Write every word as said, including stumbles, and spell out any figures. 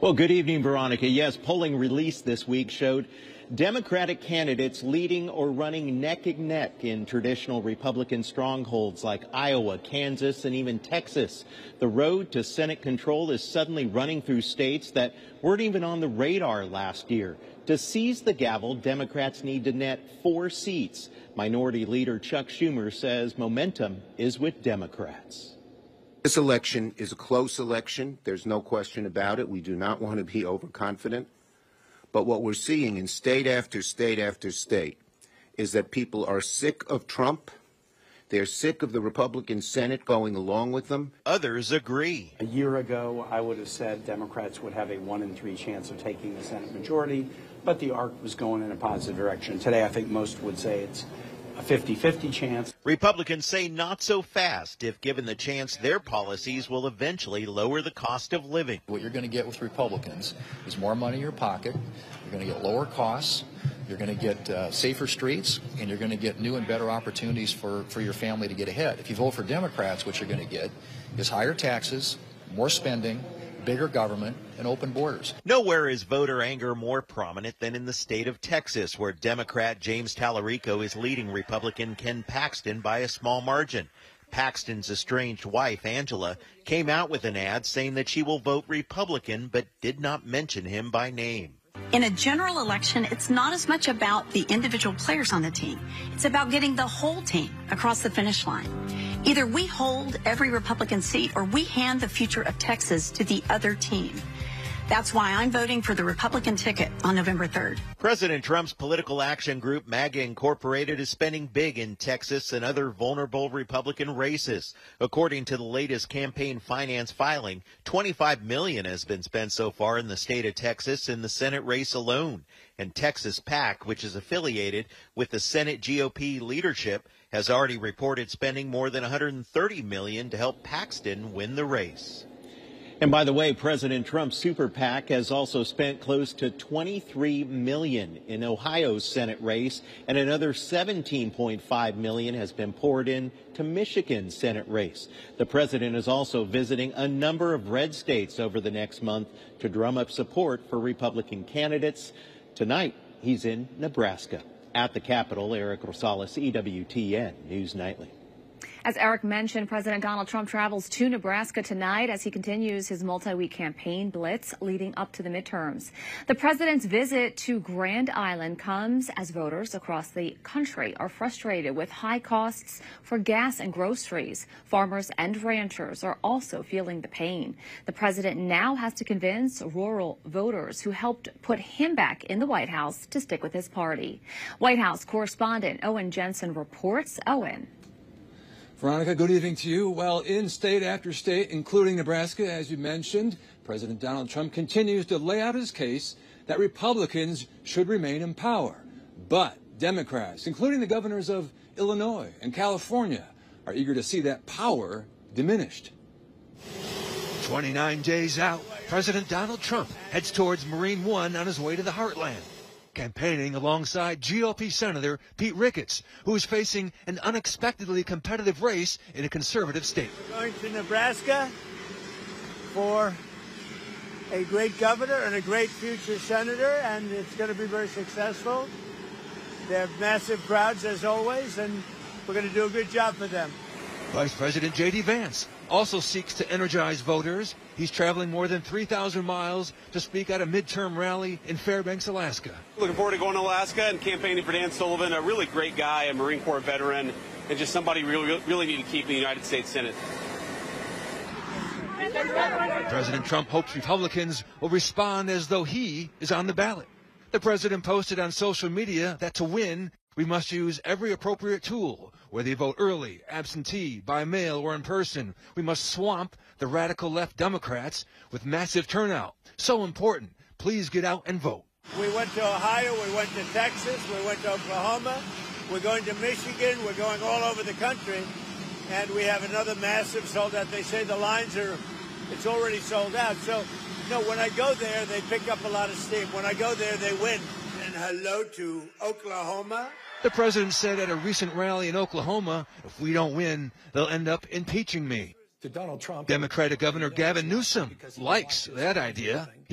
Well, good evening, Veronica. Yes, polling released this week showed Democratic candidates leading or running neck and neck in traditional Republican strongholds like Iowa, Kansas, and even Texas. The road to Senate control is suddenly running through states that weren't even on the radar last year. To seize the gavel, Democrats need to net four seats. Minority Leader Chuck Schumer says momentum is with Democrats. This election is a close election. There's no question about it. We do not want to be overconfident. But what we're seeing in state after state after state is that people are sick of Trump. They're sick of the Republican Senate going along with them. Others agree. A year ago, I would have said Democrats would have a one in three chance of taking the Senate majority, but the arc was going in a positive direction. Today, I think most would say it's a fifty fifty chance. Republicans say not so fast if given the chance their policies will eventually lower the cost of living. What you're going to get with Republicans is more money in your pocket. You're going to get lower costs. You're going to get uh, safer streets, and you're going to get new and better opportunities for, for your family to get ahead. If you vote for Democrats, what you're going to get is higher taxes, more spending, bigger government, and open borders. Nowhere is voter anger more prominent than in the state of Texas, where Democrat James Tallarico is leading Republican Ken Paxton by a small margin. Paxton's estranged wife, Angela, came out with an ad saying that she will vote Republican, but did not mention him by name. In a general election, it's not as much about the individual players on the team. It's about getting the whole team across the finish line. Either we hold every Republican seat or we hand the future of Texas to the other team. That's why I'm voting for the Republican ticket on November third. President Trump's political action group, MAGA Incorporated, is spending big in Texas and other vulnerable Republican races. According to the latest campaign finance filing, twenty-five million dollars has been spent so far in the state of Texas in the Senate race alone. And Texas PAC, which is affiliated with the Senate G O P leadership, has already reported spending more than one hundred thirty million dollars to help Paxton win the race. And by the way, President Trump's super PAC has also spent close to twenty-three million dollars in Ohio's Senate race, and another seventeen point five million dollars has been poured in to Michigan's Senate race. The president is also visiting a number of red states over the next month to drum up support for Republican candidates. Tonight, he's in Nebraska. At the Capitol, Eric Rosales, E W T N News Nightly. As Eric mentioned, President Donald Trump travels to Nebraska tonight as he continues his multi-week campaign blitz leading up to the midterms. The president's visit to Grand Island comes as voters across the country are frustrated with high costs for gas and groceries. Farmers and ranchers are also feeling the pain. The president now has to convince rural voters who helped put him back in the White House to stick with his party. White House correspondent Owen Jensen reports. Owen. Veronica, good evening to you. Well, in state after state, including Nebraska, as you mentioned, President Donald Trump continues to lay out his case that Republicans should remain in power. But Democrats, including the governors of Illinois and California, are eager to see that power diminished. twenty-nine days out, President Donald Trump heads towards Marine One on his way to the heartland, campaigning alongside G O P Senator Pete Ricketts, who is facing an unexpectedly competitive race in a conservative state. We're going to Nebraska for a great governor and a great future senator, and it's going to be very successful. They have massive crowds, as always, and we're going to do a good job for them. Vice President J D Vance also seeks to energize voters. He's traveling more than three thousand miles to speak at a midterm rally in Fairbanks, Alaska. Looking forward to going to Alaska and campaigning for Dan Sullivan, a really great guy, a Marine Corps veteran, and just somebody we really, really need to keep in the United States Senate. President Trump hopes Republicans will respond as though he is on the ballot. The president posted on social media that to win, we must use every appropriate tool, whether you vote early, absentee, by mail, or in person. We must swamp the radical left Democrats with massive turnout. So important. Please get out and vote. We went to Ohio, we went to Texas, we went to Oklahoma, we're going to Michigan, we're going all over the country, and we have another massive sold out. They say the lines are, it's already sold out. So, no, when I go there, they pick up a lot of steam. When I go there, they win. And hello to Oklahoma. The president said at a recent rally in Oklahoma, if we don't win, they'll end up impeaching me. To Donald Trump, Democratic Governor Gavin Newsom likes that idea.